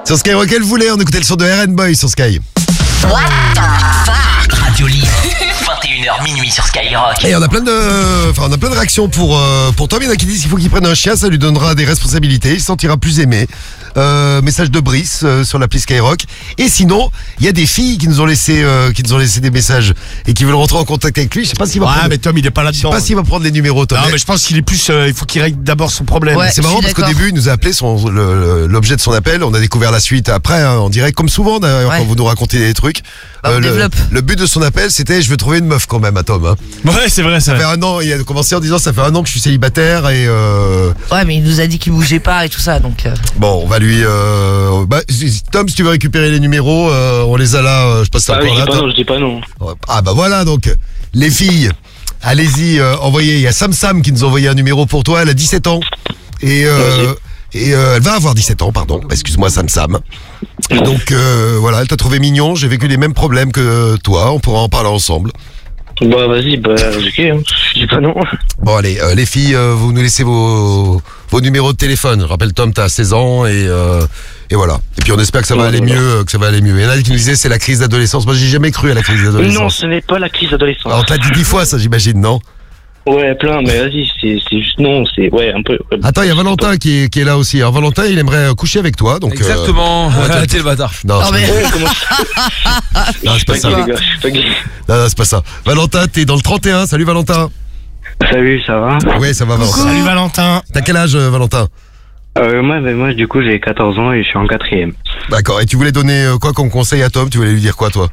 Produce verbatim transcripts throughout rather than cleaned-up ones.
Sur Skyrock, elle voulait, on écoutait le son de R and Boy sur Sky. What the fuck? Radio Libre, vingt et une heures minuit sur Skyrock. Et on a plein de, enfin, on a plein de réactions pour, euh, pour Tom. Il y en a qui disent qu'il faut qu'il prenne un chien, ça lui donnera des responsabilités, il se sentira plus aimé. Euh, message de Brice euh, sur l'appli Skyrock. Et sinon, il y a des filles qui nous ont laissé, euh, qui nous ont laissé des messages et qui veulent rentrer en contact avec lui. Je sais pas s'il va. Ouais, prendre... mais Tom, il est pas Je sais là-dedans. pas s'il va prendre les numéros, Tom. Non, mais je pense qu'il est plus. Euh, il faut qu'il règle d'abord son problème. Ouais. C'est marrant je suis parce qu'au d'accord. début, il nous a appelé son, le- l'objet de son appel. On a découvert la suite après, hein, en direct, comme souvent d'ailleurs, Ouais. quand vous nous racontez des trucs. Bah, on le, développe. le but de son appel, c'était je veux trouver une meuf quand même à Tom. Hein. Ouais, c'est vrai, c'est Ça fait vrai. un an, il a commencé en disant ça fait un an que je suis célibataire et euh, Ouais, mais il nous a dit qu'il bougeait pas et tout ça, donc. euh, bon, on va lui. Euh, bah, si- Tom, si tu veux récupérer les numéros, euh, on les a là. euh, je passe ça Ah oui, encore je là. dis pas Tom. non, je dis pas non. Ah bah voilà donc les filles, allez-y, euh, envoyez. Il y a Sam Sam qui nous a envoyé un numéro pour toi. Elle a dix-sept ans et euh, et euh, elle va avoir dix-sept ans, pardon. Excuse-moi Sam Sam. Donc euh, voilà, elle t'a trouvé mignon. J'ai vécu les mêmes problèmes que toi. On pourra en parler ensemble. Bah vas-y, bah ok, hein. Je dis pas non. Bon allez, euh, les filles, euh, vous nous laissez vos vos numéros de téléphone. Je rappelle Tom, t'as seize ans et euh, et voilà. Et puis on espère que ça va Ouais, aller voilà. mieux, euh, que ça va aller mieux. Il y en a qui nous disaient c'est la crise d'adolescence. Moi j'ai jamais cru à la crise Non, d'adolescence. ce n'est pas la crise d'adolescence. Alors on te l'a dit dix fois ça, j'imagine, non? Ouais, plein, mais vas-y, c'est c'est juste non, c'est ouais, un peu. Attends, il y a Valentin qui est, qui est là aussi. Alors Valentin, il aimerait euh, coucher avec toi. Donc, euh, Exactement. Arrêtez le bâtard. non, Non, c'est mais- Ouais, comment ça non, c'est pas Pas ça. gay, les gars, je suis pas gay. Non, non, c'est pas ça. Valentin, t'es dans le trente et un. Salut Valentin. Salut, ça va? Ouais, ça va Valentin. Salut Valentin. T'as quel âge euh, Valentin? Euh, moi, ben, moi, du coup, j'ai quatorze ans et je suis en quatrième. D'accord. Et tu voulais donner euh, quoi comme conseil à Tom? Tu voulais lui dire quoi toi?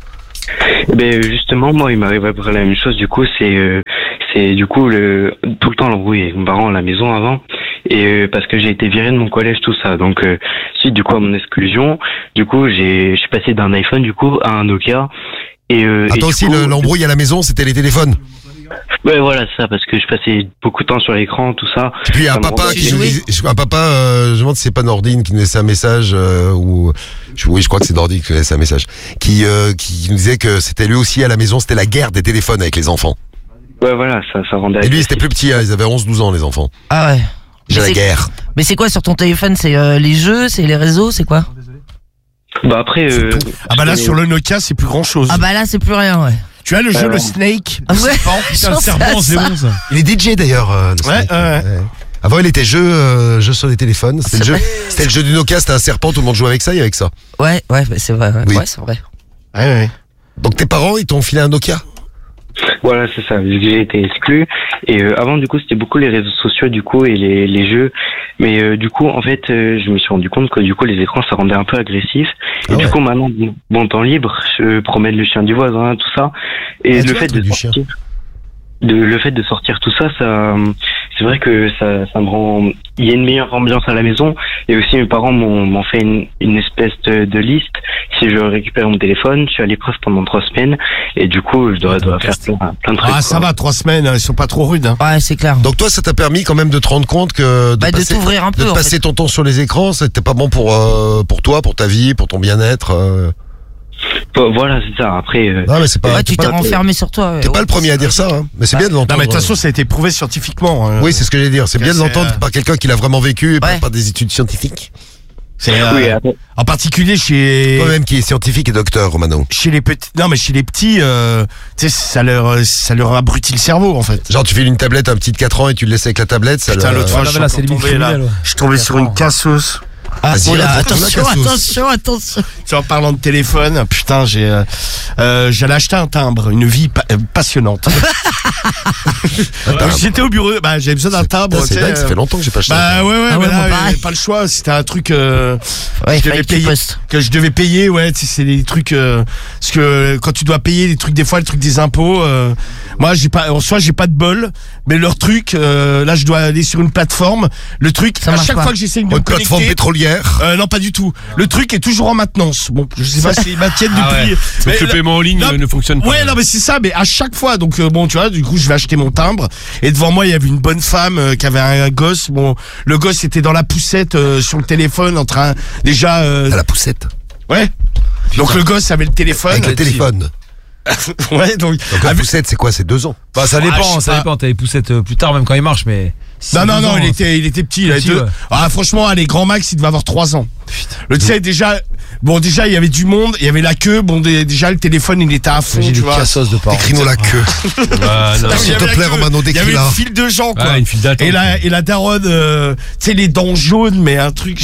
Eh ben, justement, moi, il m'arrive à peu près la même chose. Du coup, c'est, euh, c'est du coup le tout le temps l'embrouille avec mes parents à la maison avant, et euh, parce que j'ai été viré de mon collège, tout ça. Donc, euh, suite du coup à mon exclusion, du coup, j'ai, je suis passé d'un iPhone du coup à un Nokia. Et euh, et Attends du aussi, coup, le- l'embrouille à la maison, c'était les téléphones. Ouais, voilà, c'est ça, parce que je passais beaucoup de temps sur l'écran, tout ça. Et puis il y a un Ça me papa rend- qui nous disait, un papa, euh, je me demande si c'est pas Nordine qui nous laissait un message euh, ou je- oui, je crois que c'est Nordine qui nous laissait un message, qui euh, qui nous disait que c'était lui aussi à la maison, c'était la guerre des téléphones avec les enfants. Ouais, voilà, ça, ça rendait. Et lui, c'était plus petit, hein, ils avaient onze douze ans les enfants. Ah ouais. J'ai Mais la c'est- guerre. Mais c'est quoi sur ton téléphone? C'est euh, les jeux, c'est les réseaux, c'est quoi? Bah après. Euh, Ah bah là, je sur le Nokia, c'est plus grand chose. Ah bah là, c'est plus rien, ouais. Tu as le jeu Ouais, le ouais. Snake. Ah ouais. Putain, le J'en sais serpent, c'est ça. bon ça. Il est D J d'ailleurs. euh, le Ouais, Snake. ouais. Avant, il était jeu, euh, jeu sur les téléphones. C'était le, C'est jeu, vrai. c'était le jeu du Nokia, c'était un serpent, tout le monde jouait avec ça et avec ça. Ouais, ouais, bah, c'est vrai. Ouais, Oui. ouais, c'est vrai. Ouais, ouais. Donc tes parents, ils t'ont filé un Nokia. Voilà, c'est ça, vu que j'ai été exclu. Et euh, avant, du coup, c'était beaucoup les réseaux sociaux, du coup, et les, les jeux. Mais euh, du coup, en fait, euh, je me suis rendu compte que du coup, les écrans, ça rendait un peu agressif. Et Ah du ouais. coup, maintenant, bon, bon temps libre, je promène le chien du voisin, tout ça. Et Ah, tu le vois, fait le truc de du sortir, chien. de, le fait de sortir tout ça, ça, c'est vrai que ça, ça me rend, il y a une meilleure ambiance à la maison. Et aussi, mes parents m'ont, m'ont fait une, une espèce de, de liste. Si je récupère mon téléphone, je suis à l'épreuve pendant trois semaines. Et du coup, je dois, dois faire plein, plein de trucs. Ah, ça quoi. va, trois semaines, hein, ils sont pas trop rudes. Hein. Ouais, c'est clair. Donc toi, ça t'a permis quand même de te rendre compte que de Bah, de passer, t'ouvrir un peu, de en passer fait. ton temps sur les écrans, c'était pas bon pour euh, pour toi, pour ta vie, pour ton bien-être. euh. Bon, voilà, c'est ça. Après, euh, Non mais c'est pas. Ouais, t'es tu t'es pas, renfermé sur toi. ouais. t'es pas le premier à dire ça, hein. Mais c'est bien de Non, l'entendre. mais de toute façon, ça a été prouvé scientifiquement. hein. Oui, c'est ce que j'allais dire. C'est bien de C'est, l'entendre euh, par quelqu'un qui l'a vraiment vécu et pas Ouais. par des études scientifiques. C'est, euh, oui, après, en particulier chez Toi-même qui est scientifique et docteur, Romano. chez les petits. Non, mais chez les petits, euh, tu sais, ça leur ça leur abrutit le cerveau en fait. Genre tu files une tablette à un petit de quatre ans et tu le laisses avec la tablette, ça Putain, le- l'autre fois, je suis encore tombé, là. Je suis tombé sur une cassos. Ah, Vas-y, oh là, raconte-nous la attention, cassos. attention, attention. Tu vois, en parlant de téléphone, putain, j'ai, euh, euh, j'allais acheter un timbre, une vie pa- euh, passionnante. timbre. J'étais au bureau, bah, j'avais besoin d'un timbre. Putain, tu C'est sais, dingue, ça euh, fait longtemps que j'ai pas acheté. Bah ouais, ouais, Ah mais ouais, là, moi, il y pareil. avait pas le choix. C'était un truc euh, Ouais, il je devais fallait que tu payer, postes. que je devais payer. Ouais, tu sais, c'est des trucs euh, parce que quand tu dois payer les trucs des fois, le truc des impôts. Euh, moi, j'ai pas, en soi, j'ai pas de bol, mais leur truc, euh, là, je dois aller sur une plateforme. Le truc, Ça à marche chaque pas. fois que j'essaie de me Une plateforme connecter. pétrolière. Euh, non, pas du tout. Le truc est toujours en maintenance. Bon, je sais pas s'ils maintiennent Ah depuis. ouais. mais Donc le là- paiement en ligne non, euh, ne fonctionne pas. Ouais, non, mais c'est ça, mais à chaque fois, donc euh, bon, tu vois, du coup, je vais acheter mon timbre, et devant moi, il y avait une bonne femme euh, qui avait un, un gosse. Bon, le gosse était dans la poussette euh, sur le téléphone, en train déjà. euh, À la poussette. ouais. Donc le gosse avait le téléphone. Avec le téléphone. Ouais, donc. Donc la avec- poussette, c'est quoi? C'est deux ans. Bah, ça Ah, dépend, je sais ça pas. dépend. T'as les poussettes euh, plus tard, même quand ils marchent, mais Non, non, non, il était, il était petit. Il avait Petit, deux. ouais. Ah, franchement, allez, grand max, il devait avoir trois ans. Le tu sais, déjà, bon, déjà, il y avait du monde, il y avait la queue. Bon, dé- déjà, le téléphone, il était à fond, J'ai tu des vois. cassos de parents. Écris-nous la queue. Ah, non. Il y S'il te avait la plaît, queue. Romano, Il y avait décris-la. une file de gens, quoi. Ah, une file d'attente. Et la, et la daronne, euh, tu sais, les dents jaunes, mais un truc.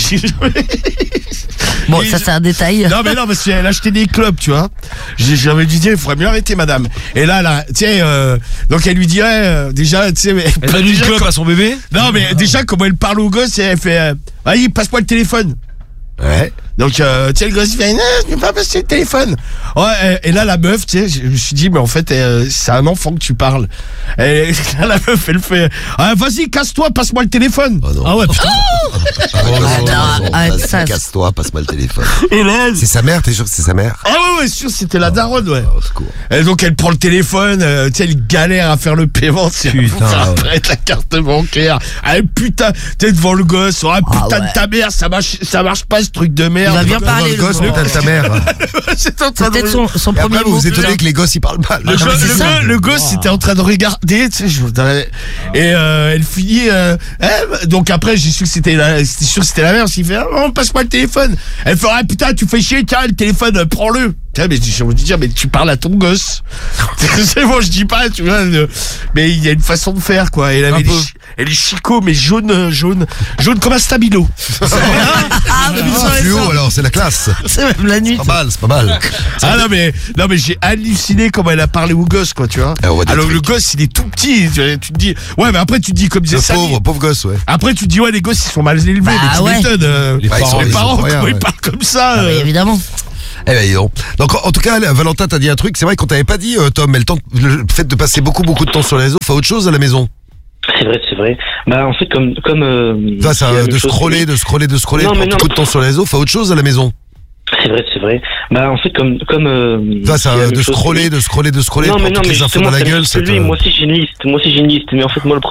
Bon, Et ça je- c'est un détail. Non mais non parce qu'elle achetait des clubs, tu vois. J'ai- J'avais dû dire il faudrait mieux arrêter madame. Et là là, tu sais euh, donc elle lui dit ouais, euh, déjà tu sais mais Elle donne une déjà, clope quand- à son bébé. Non mais déjà comment elle parle au gosse, elle fait euh, vas-y passe-moi le téléphone. Ouais. Donc euh, tu sais le gosse il fait non, je ne peux pas passer le téléphone. Ouais et, et là la meuf, tu sais, je me suis dit mais en fait euh, c'est un enfant que tu parles. Et là, la meuf elle fait ah, vas-y casse-toi, passe-moi le téléphone. Oh non. Ah ouais putain. Oh, non, non, arrête vas-y, ça. casse-toi, passe-moi le téléphone. Et là elle- C'est sa mère, t'es sûr que c'est sa mère? ah ouais ouais sûr c'était la daronne ouais. Au secours. Et donc elle prend le téléphone, euh, tu sais, elle galère à faire le paiement, c'est Putain, ça ouais. prête la carte bancaire. Ah putain, tu sais devant le gosse, ah putain ouais. de ta mère, ça marche, ça marche pas ce truc de merde. Il va bien Devant parler, le le gosse, gros. putain de ta mère. C'est en train C'est de peut-être son, son Et premier après, vous mot. vous étonnez que les gosses ils parlent mal. le, Ah, go- mais c'est le ça. go- le gosse était en train de regarder, tu sais, je- dans la- et euh, elle finit. Euh, eh, donc après, j'ai su que c'était la, c'était sûr que c'était la mère. Il fait, ah, non, passe-moi le téléphone. Elle fait, ah putain, tu fais chier, tiens, le téléphone, euh, prends-le. Tiens, mais j'ai envie de dire, mais tu parles à ton gosse. C'est bon, je dis pas, tu vois. euh, mais il y a une façon de faire, quoi. Elle avait Un les, peu. chi- elle est chicot, mais jaune, euh, jaune, jaune comme un stabilo. Ah, mais Ah, fluo alors, c'est la classe. c'est même la nuit. Pas mal, c'est pas mal. Ah non mais non mais j'ai halluciné comment elle a parlé au gosse, quoi, tu vois. Ah, on voit des Alors le trucs. gosse il est tout petit, tu, vois, tu te dis ouais mais après tu te dis comme disait Le Samy, pauvre, pauvre gosse, ouais. après tu te dis ouais les gosses ils sont mal élevés, Bah, mais tu ouais. m'étonnes, euh, Les Bah, ils parents, sont- les ils parents sont rien, comment ouais. ils parlent comme ça. Ah, mais euh, évidemment. Eh ben, dis donc. Donc, en en tout cas, Valentin t'a dit un truc. C'est vrai qu'on t'avait pas dit, euh, Tom, mais le, temps, le fait de passer beaucoup, beaucoup de temps sur les réseaux, fait autre chose à la maison. C'est vrai, c'est vrai. Bah en fait comme comme euh, Ça, ça, c'est la même de chose scroller, que- de scroller, de scroller, Non, prendre mais non. beaucoup de temps sur les réseaux, fait autre chose à la maison. C'est vrai, c'est vrai. Bah en fait comme comme euh, Ça, c'est la ça, même de chose que scroller, lui. de scroller, de scroller, Non mais prendre non toutes mais les infos justement dans la c'est la même gueule, chose que c'est. lui. euh, Moi aussi j'ai une liste. Moi aussi j'ai une liste. Mais en fait moi le